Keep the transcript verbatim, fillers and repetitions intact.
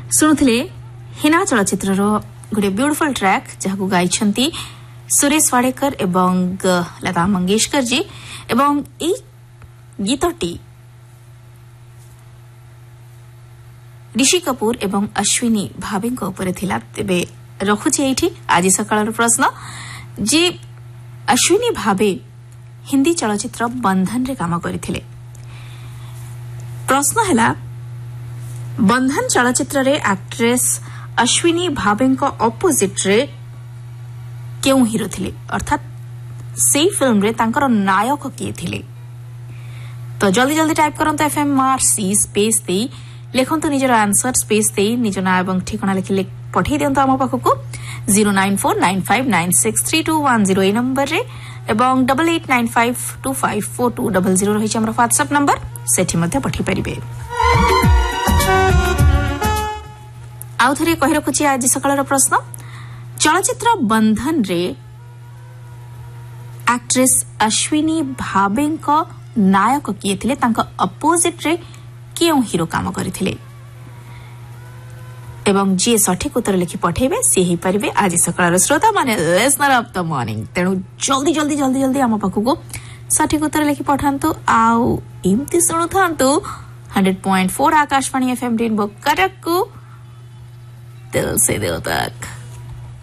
शुणुले हिना चलचित्र गोटे beautiful track जहां गाइछंती सुरेश वाडेकर एवं लता मंगेशकर जी एवं ई गीतटी ऋषि कपूर एवं अश्विनी भाभी उपरे थिला। तेबे रखुछि एठी आज सकाळर प्रश्न जे अश्विनी भाभी हिंदी चलचित्र बंधन रे काम करथिले। प्रश्न हैला बंधन चलचित्र रे एक्ट्रेस अश्विनी भाभी अपोजिट रे क्यों हीरो थिले अर्थात से फिल्म रे तांकर नायक किए थिले। तो जल्दी जल्दी टाइप करंतु एफएमआरसी स्पेस दे लिखंतु निजर आंसर स्पेस दे निज ना एवं ठिकाना लिखि पठै दियंतु हम पाखकु zero nine four nine five nine six three two one zero ए नंबर रे एवं eight eight nine five two five four two zero zero रही हमर व्हाट्सएप नंबर सेठी मध्ये पठै परिबे। आउ थरे कहि रखुछि आज सकाळर प्रश्न चलचित्र बंधन रे एक्ट्रेस अश्विनी भाभी नायक किए थिले तांका अपोजिट रे क्यों हीरो काम करथिले एवं जी सठिक उत्तर लिखि पठेबे से ही परिबे आज सकाळर श्रोता माने लिसनर ऑफ द मॉर्निंग। तेणु जल्दी जल्दी जल्दी जल्दी हम पाखकु सठिक उत्तर लिखि पठांतु आउ इमति सुनुथांतु one hundred point four Akashvani FM rainbow Cuttack को दिल से दिल तक।